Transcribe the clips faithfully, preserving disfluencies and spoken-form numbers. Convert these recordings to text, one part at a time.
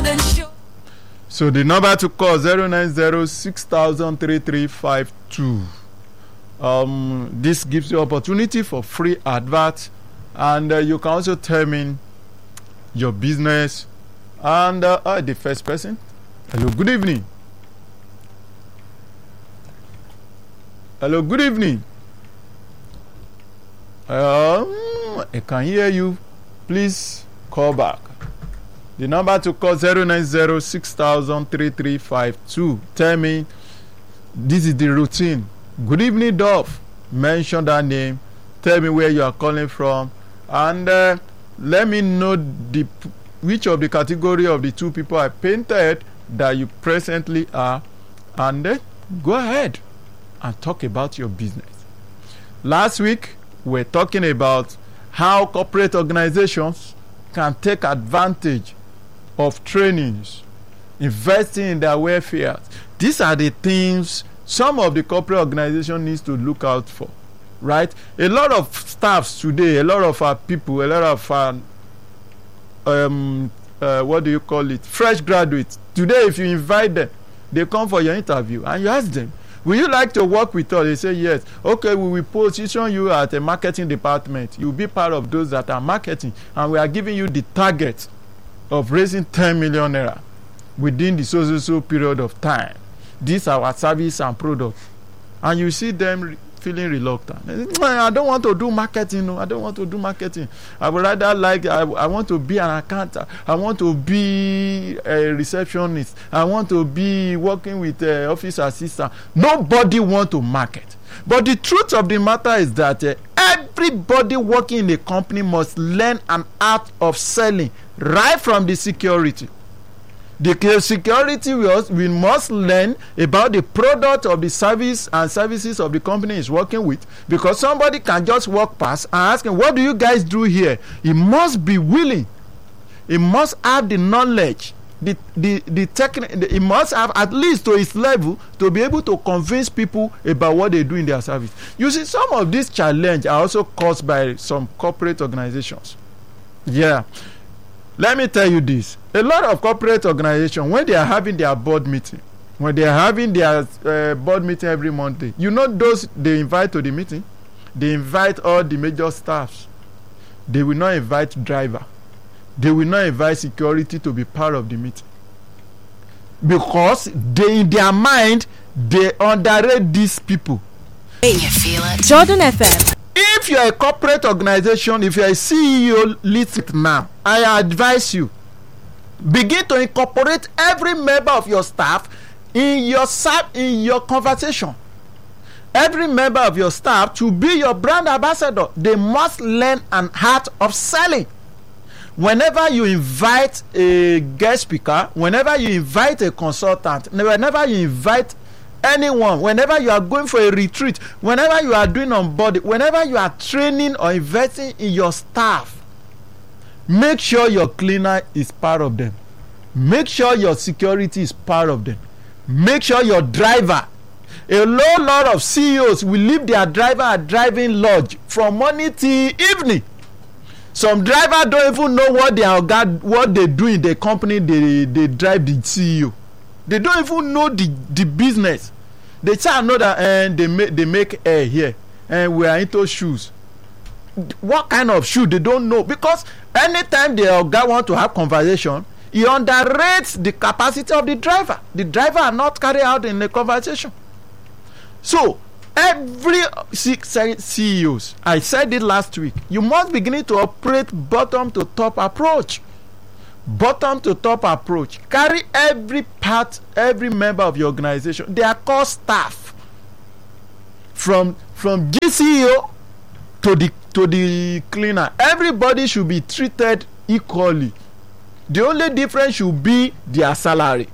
then show. So the number to call zero nine zero six thousand three three five two. Um, this gives you opportunity for free advert, and uh, you can also termine your business. And uh, uh, the first person. Hello, good evening. Hello, good evening. Um, I can hear you. Please call back. The number to call zero nine zero six thousand three three five two. Tell me, this is the routine. Good evening, Dove. Mention that name. Tell me where you are calling from, and uh, let me know the which of the category of the two people I painted that you presently are, and then go ahead and talk about your business. Last week we're talking about how corporate organizations can take advantage of trainings, investing in their welfare. These are the things some of the corporate organization needs to look out for, right? A lot of staffs today, a lot of our people, a lot of our um uh, what do you call it, fresh graduates today, if you invite them, they come for your interview and you ask them, will you like to work with us? They say yes. Okay, we will position you at a marketing department. You'll be part of those that are marketing, and we are giving you the target of raising ten million naira within the so so so period of time. These are our service and products, and you see them re- feeling reluctant. I don't want to do marketing. No, I don't want to do marketing. I would rather like I, I want to be an accountant. I want to be a receptionist. I want to be working with uh, office assistant. Nobody want to market. But the truth of the matter is that uh, everybody working in a company must learn an art of selling right from the security. The security we must learn about the product of the service and services of the company is working with, because somebody can just walk past and ask him, what do you guys do here? He must be willing. He must have the knowledge, the the the technique. He must have at least to his level to be able to convince people about what they do in their service. You see, some of these challenges are also caused by some corporate organizations. Yeah. Let me tell you this. A lot of corporate organizations, when they are having their board meeting, when they are having their uh, board meeting every Monday, you know those they invite to the meeting? They invite all the major staffs. They will not invite driver. They will not invite security to be part of the meeting. Because they, in their mind, they underrate these people. Can you feel it? Jordan F M. If you're a corporate organization, if you're a C E O, listen now. I advise you, begin to incorporate every member of your staff in your in your conversation. Every member of your staff to be your brand ambassador. They must learn an art of selling. Whenever you invite a guest speaker, whenever you invite a consultant, whenever you invite anyone, whenever you are going for a retreat, whenever you are doing onboarding, whenever you are training or investing in your staff, make sure your cleaner is part of them. Make sure your security is part of them. Make sure your driver. A low lot of C E Os will leave their driver at driving lodge from morning till evening. Some drivers don't even know what they are what they do in the company they they drive the C E O. They don't even know the the business. They just know that and uh, they make they make air here and we are into shoes. What kind of shoe they don't know, because anytime the guy want to have conversation, he underrates the capacity of the driver. The driver are not carry out in the conversation. So every C E Os, I said it last week, you must begin to operate bottom to top approach. Bottom to top approach. Carry every part, every member of your organization. They are called staff. From from G C E O to the to the cleaner, everybody should be treated equally. The only difference should be their salary.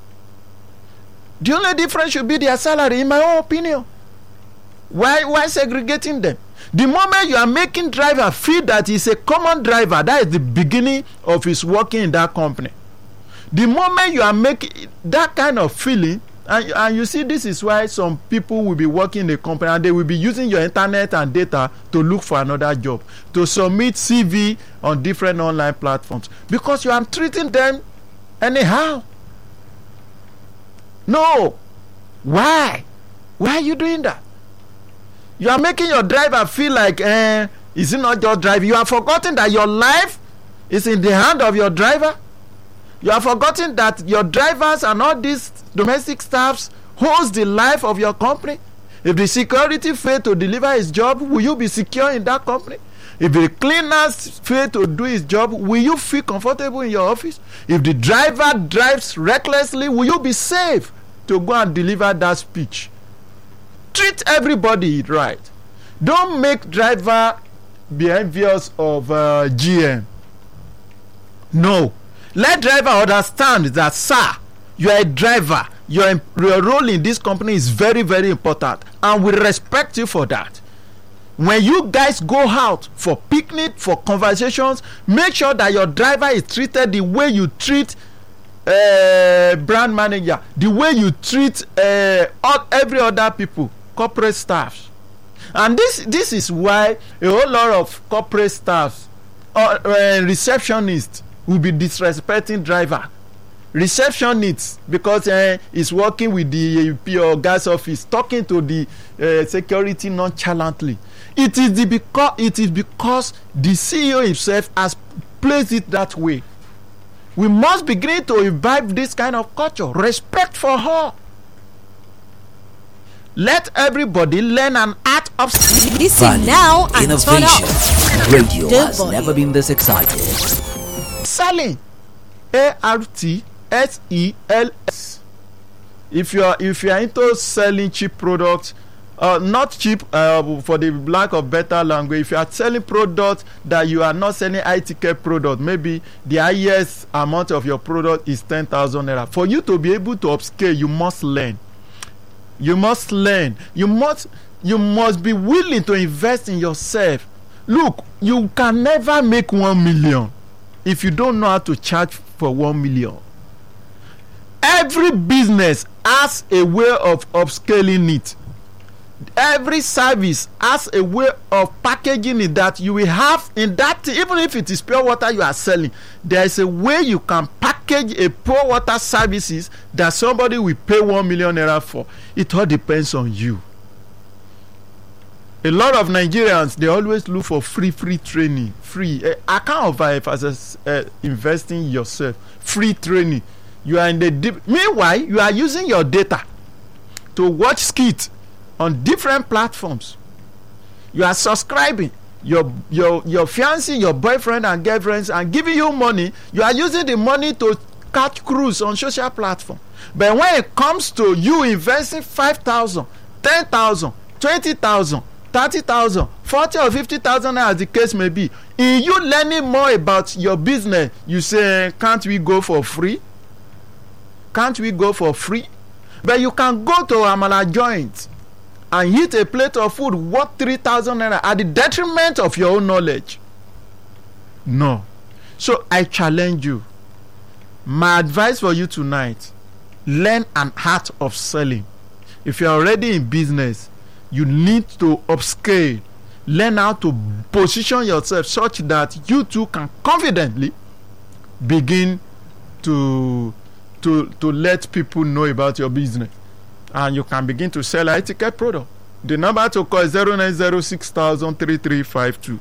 The only difference should be their salary, in my own opinion. Why why segregating them? The moment you are making driver feel that he's a common driver, that is the beginning of his working in that company. The moment you are making that kind of feeling, and, and you see, this is why some people will be working in a company and they will be using your internet and data to look for another job, to submit C V on different online platforms, because you are treating them anyhow. No. Why? Why are you doing that? You are making your driver feel like, eh, is it not your drive? You have forgotten that your life is in the hand of your driver. You have forgotten that your drivers and all these domestic staffs holds the life of your company. If the security fail to deliver his job, will you be secure in that company? If the cleaners fail to do his job, will you feel comfortable in your office? If the driver drives recklessly, will you be safe to go and deliver that speech? Treat everybody right. Don't make driver be envious of uh, G M. No. Let driver understand that, sir, you are a driver. Your, your role in this company is very, very important, and we respect you for that. When you guys go out for picnic, for conversations, make sure that your driver is treated the way you treat uh, brand manager, the way you treat uh, all, every other people, corporate staffs. And this this is why a whole lot of corporate staffs or uh, receptionists will be disrespecting driver. Receptionists, because uh, he's working with the A P or gas office, talking to the uh, security nonchalantly. It is the because it is because the C E O himself has placed it that way. We must begin to imbibe this kind of culture, respect for her. Let everybody learn an art of listen now and turn up. Radio The has boy. never been this excited. selling. A R T S E L S. If you are if you are into selling cheap products, uh, not cheap uh, for the lack of better language. If you are selling products that you are not selling high ticket product, maybe the highest amount of your product is ten thousand naira. For you to be able to upscale, you must learn. You must learn. You must you must be willing to invest in yourself. Look, you can never make one million if you don't know how to charge for one million. Every business has a way of upscaling it. Every service has a way of packaging it that you will have in that. Even if it is pure water you are selling, there is a way you can package a pure water services that somebody will pay one million naira for. It all depends on you. A lot of Nigerians, they always look for free free training. Free. uh, I can't overemphasize uh, investing in yourself. Free training. You are in the deep. Meanwhile, you are using your data to watch skits on different platforms. You are subscribing. Your your your fiancé, your boyfriend and girlfriends are giving you money. You are using the money to catch cruise on social platform. But when it comes to you investing five thousand, ten thousand, twenty thousand, thirty thousand, forty or fifty thousand, as the case may be, in you learning more about your business, you say, can't we go for free? Can't we go for free? But you can go to Amala joint and eat a plate of food worth three thousand naira at the detriment of your own knowledge. No. So I challenge you. My advice for you tonight, learn an art of selling. If you are already in business, you need to upscale. Learn how to position yourself such that you too can confidently begin to to to let people know about your business, and you can begin to sell a ticket product. The number to call is zero nine zero six thousand three three five two.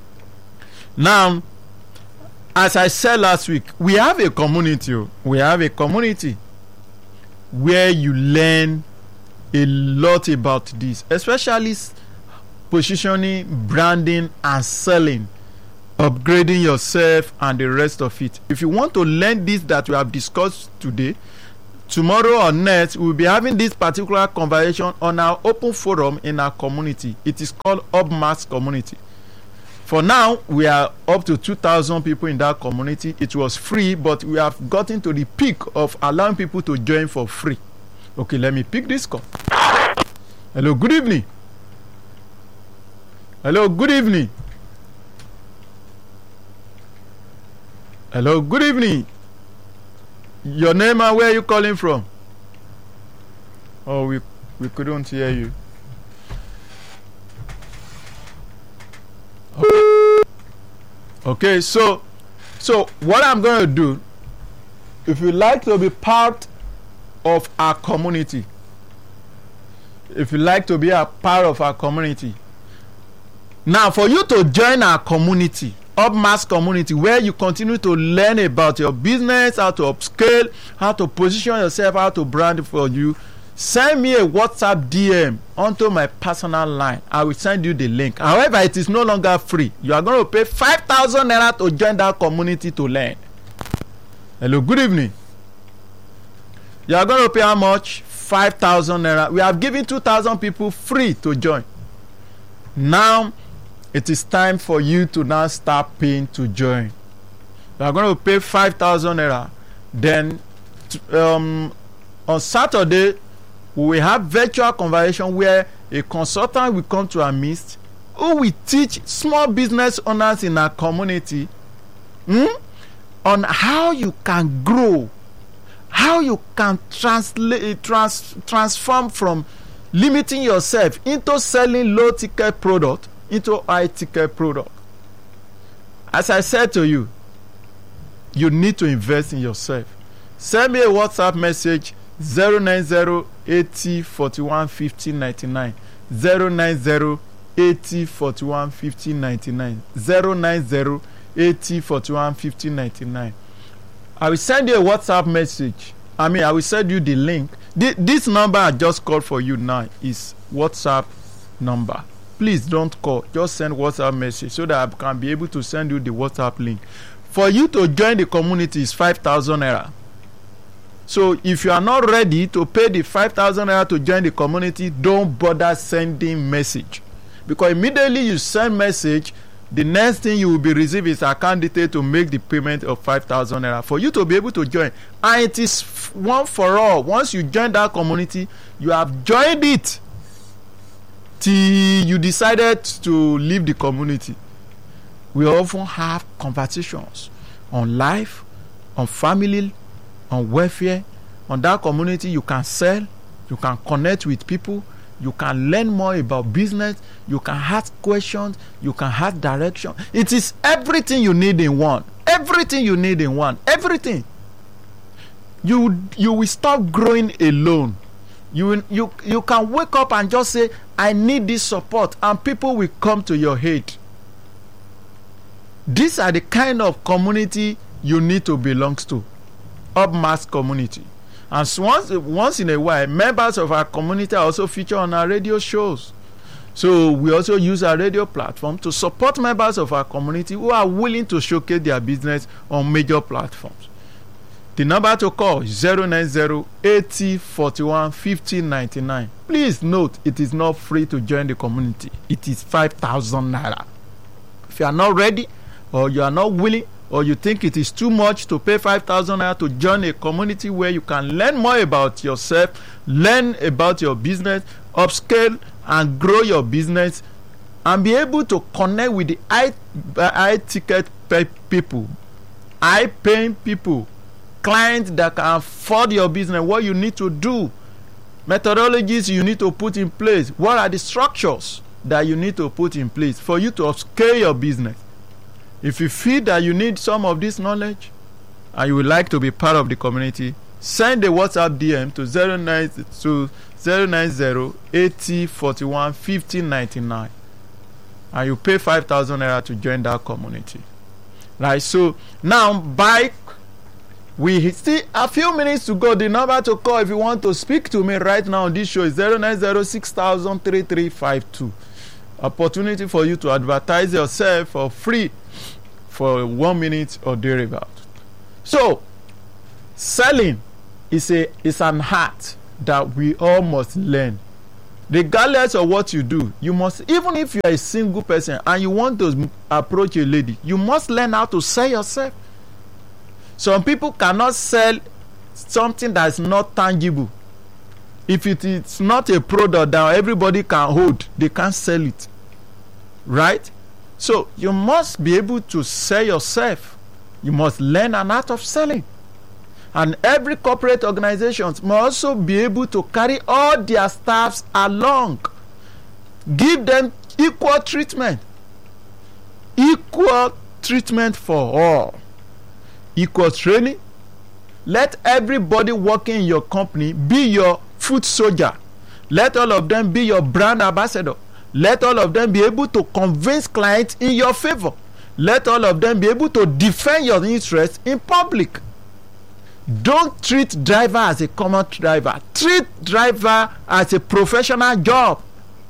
Now, as I said last week, we have a community. We have a community where you learn a lot about this, especially positioning, branding, and selling, upgrading yourself, and the rest of it. If you want to learn this that we have discussed today, tomorrow or next, we'll be having this particular conversation on our open forum in our community. It is called Upmax Community. For now, we are up to two thousand people in that community. It was free, but we have gotten to the peak of allowing people to join for free. Okay, let me pick this call. Hello, good evening. Hello, good evening. Hello, good evening. Your name and where are you calling from? Oh, we we couldn't hear you. Okay, okay so so what I'm going to do if you like to be part of our community, if you like to be a part of our community, now for you to join our community, Upmass community, where you continue to learn about your business, how to upscale, how to position yourself, how to brand for you, send me a WhatsApp D M onto my personal line. I will send you the link. However, it is no longer free. You are going to pay five thousand naira to join that community to learn. Hello, good evening. You are going to pay how much? five thousand naira. We have given two thousand people free to join. Now, it is time for you to now start paying to join. You are going to pay five thousand naira. Then, um, on Saturday, we will have virtual conversation where a consultant will come to our midst who will teach small business owners in our community hmm, on how you can grow, how you can translate, trans, transform from limiting yourself into selling low ticket product into high ticket product. As I said to you, you need to invest in yourself. Send me a WhatsApp message zero nine zero eighty forty-one fifty ninety-nine zero nine zero eighty forty-one fifty ninety-nine zero nine zero eighty forty-one fifty ninety-nine. I will send you a WhatsApp message. I mean, I will send you the link. Th- this number I just called for you now is WhatsApp number. Please don't call. Just send WhatsApp message so that I can be able to send you the WhatsApp link. For you to join the community is five thousand naira. So if you are not ready to pay the five thousand naira to join the community, don't bother sending message. Because immediately you send message, the next thing you will be receiving is account detail to make the payment of five thousand naira for you to be able to join. And it is one for all. Once you join that community, you have joined it till you decided to leave the community. We often have conversations on life, on family, on welfare. On that community, you can sell, you can connect with people, you can learn more about business, you can ask questions, you can ask direction. It is everything you need in one. Everything you need in one. Everything. You you will stop growing alone. You will, you you can wake up and just say, I need this support, and people will come to your aid. These are the kind of community you need to belong to. Upmass community. And so once, once in a while, members of our community also feature on our radio shows. So we also use our radio platform to support members of our community who are willing to showcase their business on major platforms. The number to call is zero nine zero eighty forty-one fifty ninety-nine. Please note, it is not free to join the community. It is five thousand naira. If you are not ready, or you are not willing, or you think it is too much to pay five thousand naira to join a community where you can learn more about yourself, learn about your business, upscale and grow your business, and be able to connect with the high, high ticket people, high paying people, clients that can afford your business, what you need to do, methodologies you need to put in place, what are the structures that you need to put in place for you to upscale your business. If you feel that you need some of this knowledge and you would like to be part of the community, send a WhatsApp D M to zero nine to zero nine zero eighty forty-one fifty ninety-nine, and you pay five thousand naira to join that community. Right, so now bike, we still a few minutes to go. The number to call if you want to speak to me right now on this show is zero nine zero six thousand three three five two. Opportunity for you to advertise yourself for free for one minute or thereabout. So selling is a is an art that we all must learn. Regardless of what you do, you must, even if you are a single person and you want to approach a lady, you must learn how to sell yourself. Some people cannot sell something that is not tangible. If it is not a product that everybody can hold, they can't sell it. Right? So you must be able to sell yourself. You must learn an art of selling. And every corporate organization must also be able to carry all their staffs along. Give them equal treatment. Equal treatment for all. Equal training. Let everybody working in your company be your foot soldier. Let all of them be your brand ambassador. Let all of them be able to convince clients in your favor. Let all of them be able to defend your interests in public. Don't treat driver as a common driver. Treat driver as a professional job.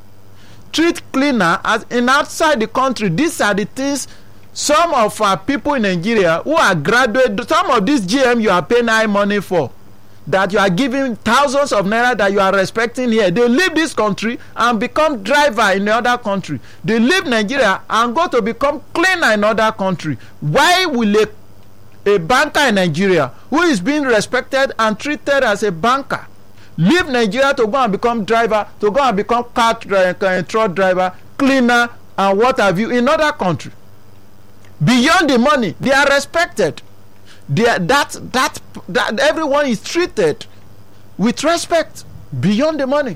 Treat cleaner as in outside the country. These are the things some of our people in Nigeria who are graduate, some of these G M you are paying high money for, that you are giving thousands of naira that you are respecting here, they leave this country and become driver in the other country. They leave Nigeria and go to become cleaner in other country. Why will a, a banker in Nigeria who is being respected and treated as a banker leave Nigeria to go and become driver, to go and become car uh, truck driver, cleaner and what have you in other country? Beyond the money, they are respected. They are, that, that, that everyone is treated with respect beyond the money.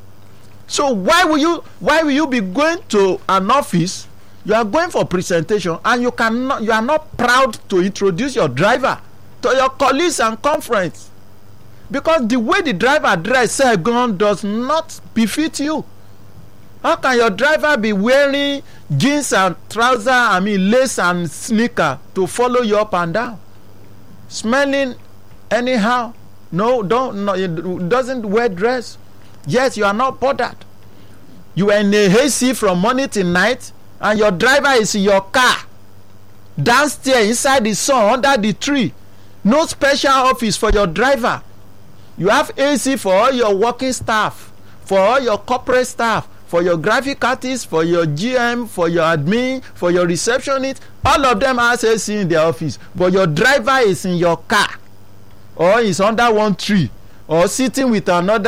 So why will you why will you be going to an office? You are going for presentation and you cannot you are not proud to introduce your driver to your colleagues and conference, because the way the driver dress gun does not befit you. How can your driver be wearing jeans and trousers, I mean lace and sneaker to follow you up and down? Smelling anyhow? No, don't. No, it doesn't wear dress. Yes, you are not bothered. You are in a hazy from morning till night, and your driver is in your car, downstairs inside the sun under the tree. No special office for your driver. You have A C for all your working staff, for all your corporate staff, for your graphic artists, for your G M, for your admin, for your receptionist. All of them has A C in their office, but your driver is in your car, or is under one tree, or sitting with another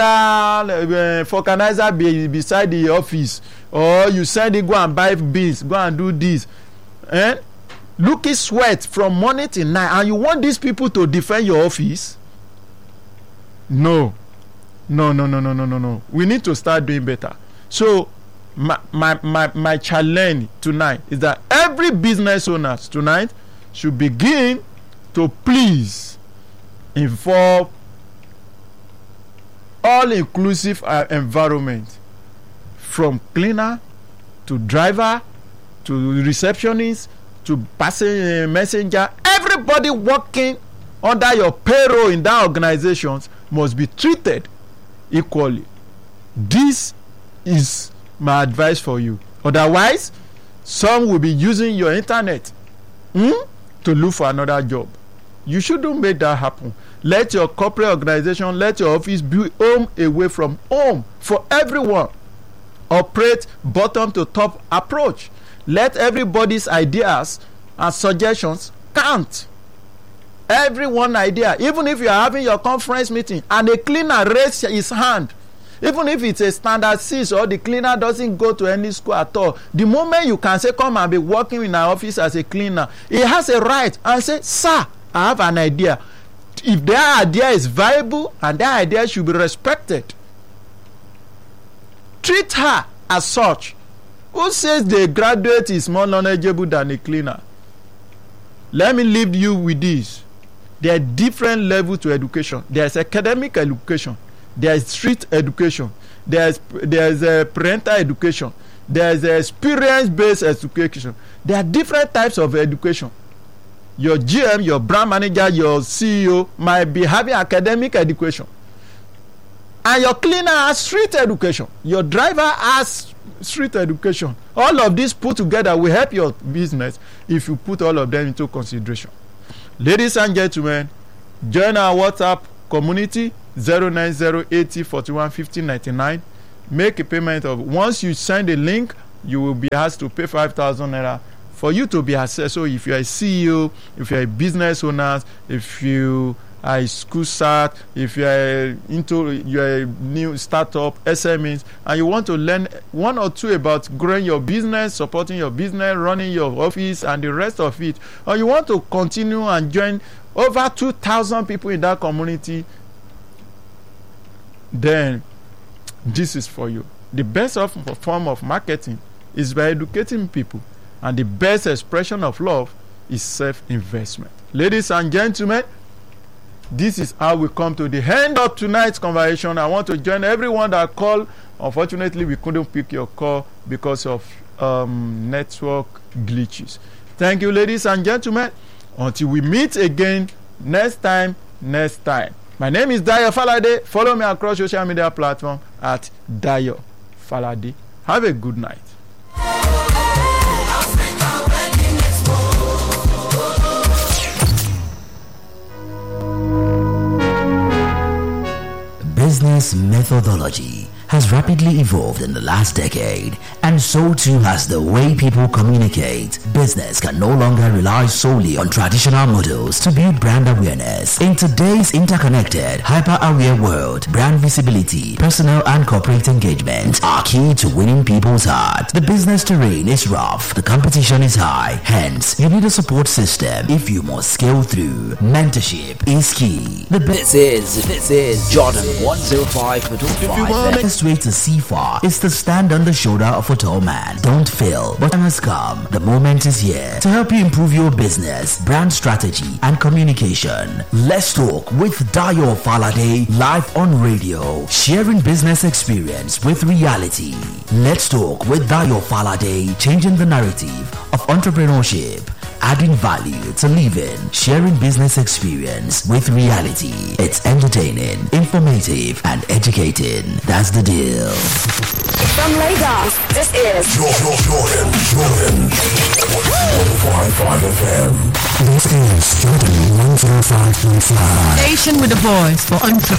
uh, vulcanizer be, beside the office, or you send it go and buy beans, go and do this, eh? Looking sweat from morning till night, and you want these people to defend your office? No, no, no, no, no, no, no, no. We need to start doing better. So my, my my my challenge tonight is that every business owner tonight should begin to please involve all-inclusive uh, environment, from cleaner to driver to receptionist to passenger, messenger. Everybody working under your payroll in that organization must be treated equally. This is my advice for you. Otherwise, some will be using your internet hmm, to look for another job. You shouldn't make that happen. Let your corporate organization, let your office be home away from home for everyone. Operate bottom to top approach. Let everybody's ideas and suggestions count. Everyone idea, even if you are having your conference meeting and a cleaner raise his hand, even if it's a standard six or the cleaner doesn't go to any school at all, the moment you can say come and be working in our office as a cleaner, he has a right and say, sir, I have an idea. If their idea is viable and their idea should be respected, treat her as such. Who says the graduate is more knowledgeable than a cleaner? Let me leave you with this. There are different levels to education. There is academic education. There is street education. There is there is a parental education. There is a experience-based education. There are different types of education. Your G M, your brand manager, your C E O might be having academic education, and your cleaner has street education. Your driver has street education. All of these put together will help your business if you put all of them into consideration. Ladies and gentlemen, join our WhatsApp community zero nine zero eighty forty-one fifty ninety-nine. Make a payment of, once you send a link, you will be asked to pay five thousand naira for you to be assessed. So if you are a C E O, if you are a business owner, if you are a school start, if you are into you are a new startup, S M Es, and you want to learn one or two about growing your business, supporting your business, running your office, and the rest of it, or you want to continue and join over two thousand people in that community, then this is for you. The best of, form of marketing is by educating people, and the best expression of love is self-investment. Ladies and gentlemen, this is how we come to the end of tonight's conversation. I want to join everyone that called. Unfortunately, we couldn't pick your call because of um, network glitches. Thank you, ladies and gentlemen. Until we meet again next time, next time. My name is Dayo Falade. Follow me across social media platform at Dayo Falade. Have a good night. Business methodology has rapidly evolved in the last decade, and so too has the way people communicate. Business can no longer rely solely on traditional models to build brand awareness. In today's interconnected, hyper-aware world, brand visibility, personal and corporate engagement are key to winning people's heart. The business terrain is rough, the competition is high, hence you need a support system if you must scale through. Mentorship is key. The This is this is Jordan one oh five point five. best way to see far is to stand on the shoulder of a tall man. Don't fail, but time has come. The moment is here to help you improve your business, brand strategy, and communication. Let's talk with Dayo Falade live on radio, sharing business experience with reality. Let's talk with Dayo Falade, changing the narrative of entrepreneurship, adding value to living, sharing business experience with reality. It's entertaining, informative, and educating. That's the deal. From Lagos, this is Jordan, Jordan, Jordan. one oh five point five F M. This is Jordan one oh five point five. Station with the voice for entrepreneurs.